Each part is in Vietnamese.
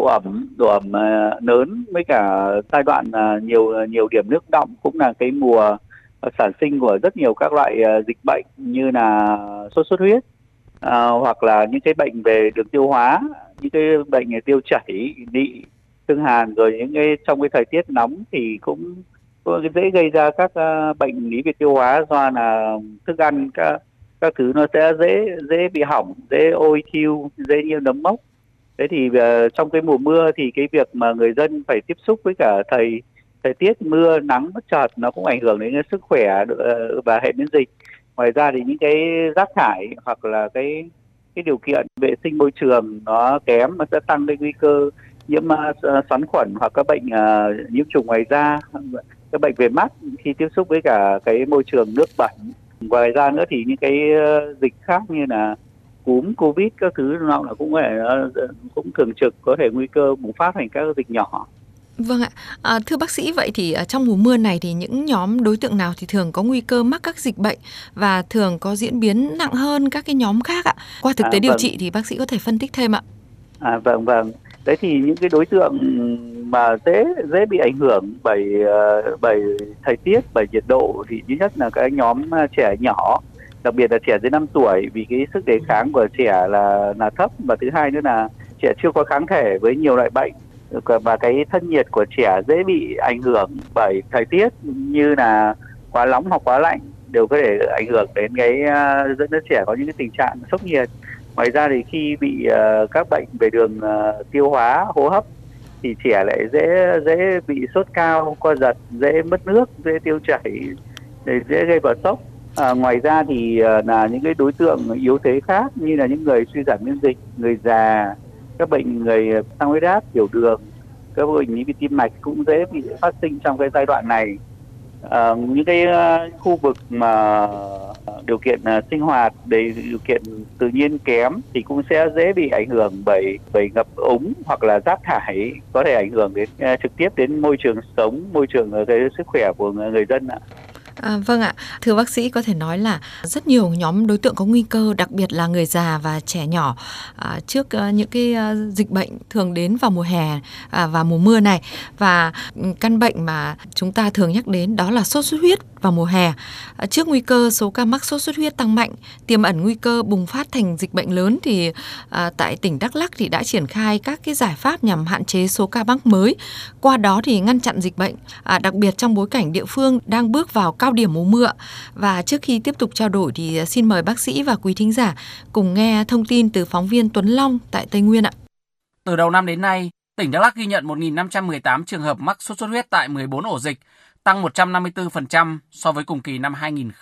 độ ẩm lớn với cả giai đoạn nhiều nhiều điểm nước đọng cũng là cái mùa sản sinh của rất nhiều các loại dịch bệnh như là sốt xuất huyết, hoặc là những cái bệnh về đường tiêu hóa, những cái bệnh tiêu chảy, nị, thương hàn, rồi những cái trong cái thời tiết nóng thì cũng dễ gây ra các bệnh lý về tiêu hóa, do là thức ăn các thứ nó sẽ dễ dễ bị hỏng, dễ ôi thiu, dễ như nấm mốc. Thế thì trong cái mùa mưa thì cái việc mà người dân phải tiếp xúc với cả thời tiết mưa nắng bất chợt nó cũng ảnh hưởng đến cái sức khỏe và hệ miễn dịch. Ngoài ra thì những cái rác thải hoặc là cái điều kiện vệ sinh môi trường nó kém, nó sẽ tăng lên nguy cơ nhiễm xoắn khuẩn hoặc các bệnh nhiễm trùng ngoài da, các bệnh về mắt khi tiếp xúc với cả cái môi trường nước bẩn. Ngoài ra nữa thì những cái dịch khác như là cúm, covid các thứ nó cũng thường trực có thể nguy cơ bùng phát thành các dịch nhỏ. Vâng ạ. Thưa bác sĩ, vậy thì trong mùa mưa này thì những nhóm đối tượng nào thì thường có nguy cơ mắc các dịch bệnh và thường có diễn biến nặng hơn các cái nhóm khác ạ? Qua thực tế điều trị thì bác sĩ có thể phân tích thêm ạ. Vâng. Đấy thì những cái đối tượng mà dễ bị ảnh hưởng bởi thời tiết, bởi nhiệt độ thì thứ nhất là cái nhóm trẻ nhỏ, đặc biệt là trẻ dưới 5 tuổi, vì cái sức đề kháng của trẻ là thấp, và thứ hai nữa là trẻ chưa có kháng thể với nhiều loại bệnh, và cái thân nhiệt của trẻ dễ bị ảnh hưởng bởi thời tiết như là quá nóng hoặc quá lạnh, đều có thể ảnh hưởng đến cái dẫn đến trẻ có những cái tình trạng sốc nhiệt. Ngoài ra thì khi bị các bệnh về đường tiêu hóa, hô hấp thì trẻ lại dễ bị sốt cao, co giật, dễ mất nước, dễ tiêu chảy, dễ gây vào sốc. Ngoài ra thì là những cái đối tượng yếu thế khác như là những người suy giảm miễn dịch, người già, các bệnh người tăng huyết áp, tiểu đường, các bệnh lý về tim mạch cũng dễ bị phát sinh trong cái giai đoạn này. Những cái khu vực mà điều kiện sinh hoạt, điều kiện tự nhiên kém thì cũng sẽ dễ bị ảnh hưởng bởi ngập úng hoặc là rác thải, có thể ảnh hưởng đến trực tiếp đến môi trường sống, môi trường cái sức khỏe của người dân ạ. Vâng ạ. Thưa bác sĩ, có thể nói là rất nhiều nhóm đối tượng có nguy cơ, đặc biệt là người già và trẻ nhỏ trước những cái dịch bệnh thường đến vào mùa hè và mùa mưa này. Và căn bệnh mà chúng ta thường nhắc đến đó là sốt xuất huyết vào mùa hè. Trước nguy cơ số ca mắc sốt xuất huyết tăng mạnh, tiềm ẩn nguy cơ bùng phát thành dịch bệnh lớn thì tại tỉnh Đắk Lắk thì đã triển khai các cái giải pháp nhằm hạn chế số ca mắc mới, qua đó thì ngăn chặn dịch bệnh, đặc biệt trong bối cảnh địa phương đang bước vào cao điểm mùa mưa. Và trước khi tiếp tục trao đổi thì xin mời bác sĩ và quý thính giả cùng nghe thông tin từ phóng viên Tuấn Long tại Tây Nguyên ạ. Từ đầu năm đến nay, tỉnh Đắk Lắk ghi nhận 1.518 trường hợp mắc sốt xuất huyết tại 14 ổ dịch, tăng 154% so với cùng kỳ năm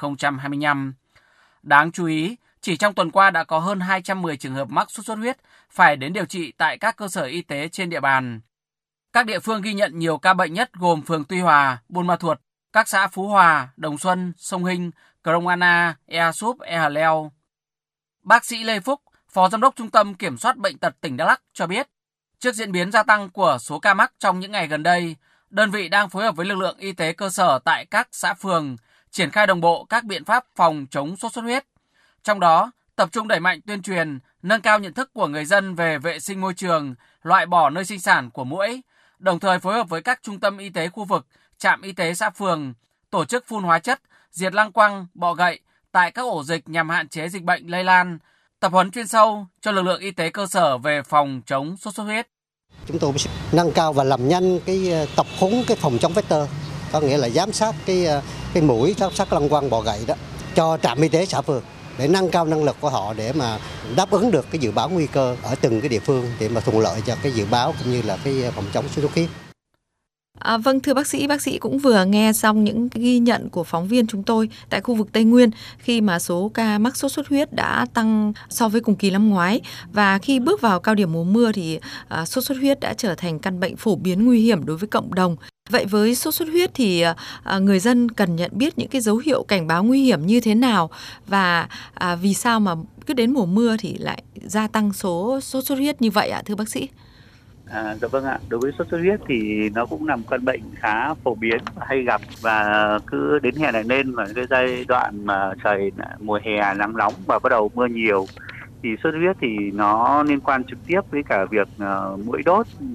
2025. Đáng chú ý, chỉ trong tuần qua đã có hơn 210 trường hợp mắc sốt xuất huyết phải đến điều trị tại các cơ sở y tế trên địa bàn. Các địa phương ghi nhận nhiều ca bệnh nhất gồm phường Tuy Hòa, Buôn Ma Thuột, các xã Phú Hòa, Đồng Xuân, Sông Hinh, Krông Anna, Ea Súp, Ea Leo. Bác sĩ Lê Phúc, Phó Giám đốc Trung tâm Kiểm soát Bệnh tật tỉnh Đắk Lắk cho biết, trước diễn biến gia tăng của số ca mắc trong những ngày gần đây, đơn vị đang phối hợp với lực lượng y tế cơ sở tại các xã phường, triển khai đồng bộ các biện pháp phòng chống sốt xuất huyết. Trong đó, tập trung đẩy mạnh tuyên truyền, nâng cao nhận thức của người dân về vệ sinh môi trường, loại bỏ nơi sinh sản của muỗi, đồng thời phối hợp với các trung tâm y tế khu vực, trạm y tế xã phường, tổ chức phun hóa chất, diệt lăng quăng, bọ gậy tại các ổ dịch nhằm hạn chế dịch bệnh lây lan, tập huấn chuyên sâu cho lực lượng y tế cơ sở về phòng chống sốt xuất huyết. Chúng tôi sẽ nâng cao và làm nhanh cái tập huấn cái phòng chống vector, có nghĩa là giám sát cái mũi, giám sát lăng quăng, bọ gậy đó cho trạm y tế xã phường để nâng cao năng lực của họ để mà đáp ứng được cái dự báo nguy cơ ở từng cái địa phương để mà thuận lợi cho cái dự báo cũng như là cái phòng chống sốt xuất huyết. Vâng, thưa bác sĩ cũng vừa nghe xong những ghi nhận của phóng viên chúng tôi tại khu vực Tây Nguyên khi mà số ca mắc sốt xuất huyết đã tăng so với cùng kỳ năm ngoái, và khi bước vào cao điểm mùa mưa thì sốt xuất huyết đã trở thành căn bệnh phổ biến nguy hiểm đối với cộng đồng. Vậy với sốt xuất huyết thì người dân cần nhận biết những cái dấu hiệu cảnh báo nguy hiểm như thế nào, và vì sao mà cứ đến mùa mưa thì lại gia tăng số sốt xuất huyết như vậy ạ, thưa bác sĩ? Dạ vâng ạ. Đối với sốt xuất huyết thì nó cũng là một căn bệnh khá phổ biến và hay gặp, và cứ đến hè này lên mà cái giai đoạn mà trời mùa hè nắng nóng và bắt đầu mưa nhiều thì sốt xuất huyết thì nó liên quan trực tiếp với cả việc muỗi đốt